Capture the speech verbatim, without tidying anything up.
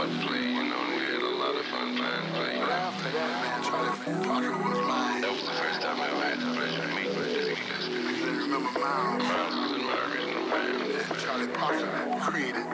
play, you know, and we had a lot of fun playing, playing. But after that, man, Charlie Parker was mine. That was the first time I ever had the pleasure to meet Dizzy Gillespie. I remember Miles. Miles was in my original band. Charlie Parker created